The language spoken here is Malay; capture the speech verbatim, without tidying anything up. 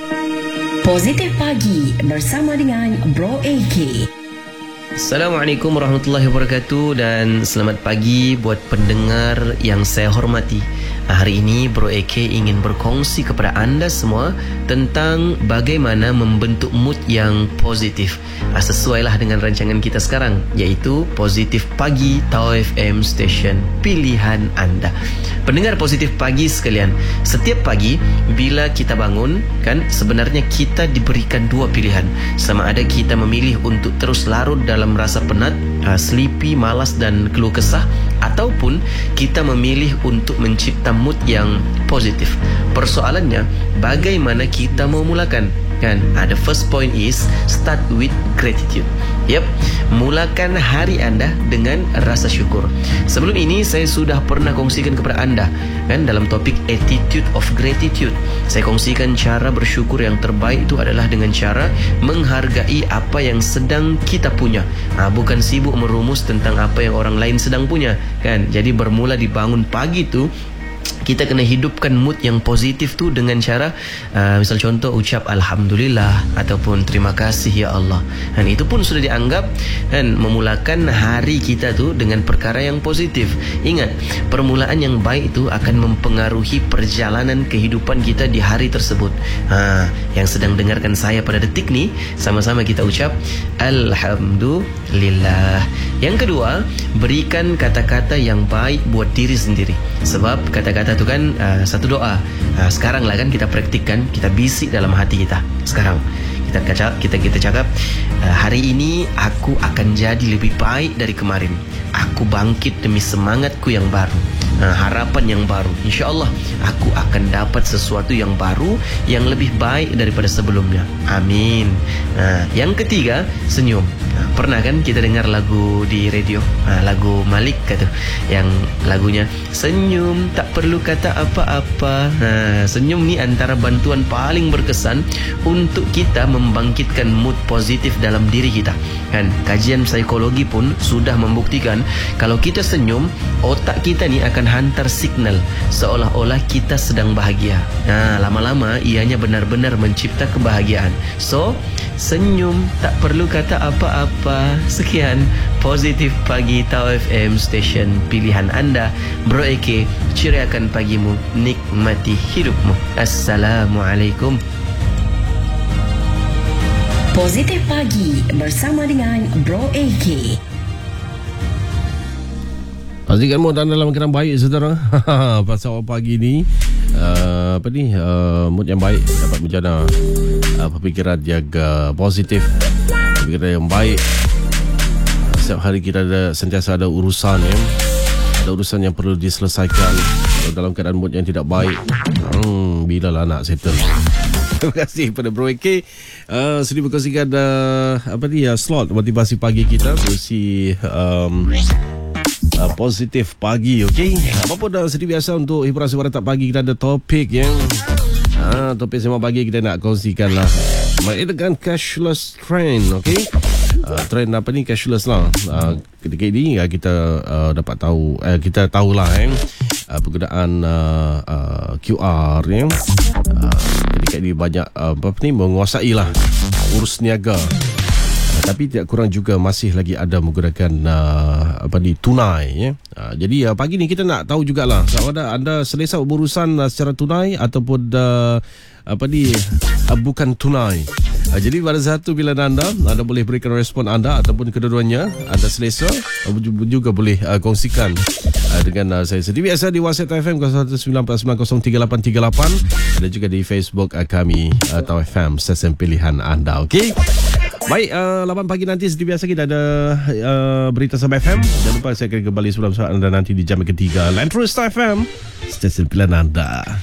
Positif Pagi bersama dengan Bro A K. Assalamualaikum warahmatullahi wabarakatuh dan selamat pagi buat pendengar yang saya hormati. Hari ini Bro A K ingin berkongsi kepada anda semua tentang bagaimana membentuk mood yang positif. Sesuailah dengan rancangan kita sekarang, iaitu Positif Pagi Tau F M Station Pilihan Anda. Pendengar Positif Pagi sekalian, setiap pagi bila kita bangun, kan sebenarnya kita diberikan dua pilihan. Sama ada kita memilih untuk terus larut dalam rasa penat, uh, sleepy, malas dan keluh kesah, ataupun kita memilih untuk mencipta mood yang positif. Persoalannya, bagaimana kita mau mulakan? Kan? Uh, the first point is start with gratitude. Yep, mulakan hari anda dengan rasa syukur. Sebelum ini saya sudah pernah kongsikan kepada anda, kan, dalam topik attitude of gratitude. Saya kongsikan cara bersyukur yang terbaik itu adalah dengan cara menghargai apa yang sedang kita punya. Ha, bukan sibuk merumus tentang apa yang orang lain sedang punya, kan? Jadi bermula dibangun pagi tu, kita kena hidupkan mood yang positif tu dengan cara uh, misal contoh ucap Alhamdulillah ataupun terima kasih ya Allah. Dan itu pun sudah dianggap kan memulakan hari kita tu dengan perkara yang positif. Ingat, permulaan yang baik itu akan mempengaruhi perjalanan kehidupan kita di hari tersebut. Ha, yang sedang dengarkan saya pada detik ni, sama-sama kita ucap Alhamdulillah. Yang kedua, berikan kata-kata yang baik buat diri sendiri. Sebab kata-kata itu kan uh, satu doa. uh, Sekarang lah kan kita praktikkan, kita bisik dalam hati kita. Sekarang kita cakap, kita kita cakap uh, hari ini aku akan jadi lebih baik dari kemarin. Aku bangkit demi semangatku yang baru, uh, harapan yang baru. InsyaAllah aku akan dapat sesuatu yang baru, yang lebih baik daripada sebelumnya. Amin. uh, Yang ketiga, senyum. uh, Pernah kan kita dengar lagu di radio, uh, lagu Malik kata, yang lagunya senyum tak perlu kata apa-apa. uh, Senyum ni antara bantuan paling berkesan untuk kita membangkitkan mood positif dalam diri kita, kan? Kajian psikologi pun sudah membuktikan kalau kita senyum, otak kita ni akan hantar signal seolah-olah kita sedang bahagia. Nah, lama-lama ianya benar-benar mencipta kebahagiaan. So, senyum tak perlu kata apa-apa. Sekian Positif Pagi Tau F M Station Pilihan Anda. Bro A K, ceriakan pagimu, nikmati hidupmu. Assalamualaikum. Positif Pagi bersama dengan Bro A K. Pastikan mood anda dalam keadaan baik, saudara. Pasal pagi ni uh, apa ni uh, mood yang baik dapat menjana uh, pemikiran yang uh, positif, pemikiran yang baik. Setiap hari kita ada, sentiasa ada urusan, ya. Ada urusan yang perlu diselesaikan. Kalau dalam keadaan mood yang tidak baik, hmm, bilalah nak settle. Terima kasih kepada Bro A K. uh, Sudi berkongsikan uh, apa ni uh, slot motivasi pagi kita, berusi um, Uh, positif pagi, okey. Apa pun dah seperti biasa untuk hiburan suara tak pagi, kita ada topik yang ha, topik semua pagi kita nak kongsikan lah. Berkaitan dengan cashless trend, okey. Uh, trend apa ni, cashless lah. Uh, ketika ini uh, kita uh, dapat tahu, uh, kita tahulah eh, uh, penggunaan uh, uh, Q R ya. Uh, ketika ini banyak uh, apa ni menguasai lah urus niaga. Tapi tidak kurang juga masih lagi ada menggunakan uh, apa ni tunai, ya. Uh, jadi uh, pagi ni kita nak tahu jugalah sama ada anda selesa berurusan uh, secara tunai ataupun uh, apa ni uh, bukan tunai. Uh, jadi pada satu pilihan anda, anda boleh berikan respon anda ataupun kedua-duanya. Anda selesa uh, juga boleh uh, kongsikan uh, dengan uh, saya seperti biasa di WhatsApp F M kosong satu sembilan empat sembilan kosong tiga lapan tiga lapan dan juga di Facebook uh, kami uh, Tau F M Stesen Pilihan Anda. Okey. Baik, uh, lapan pagi nanti seperti biasa kita ada uh, berita Sabah F M. Jangan lupa saya akan kembali sebelum saat anda nanti di jam ketiga. Land Terus F M, Stesen Pilihan Anda.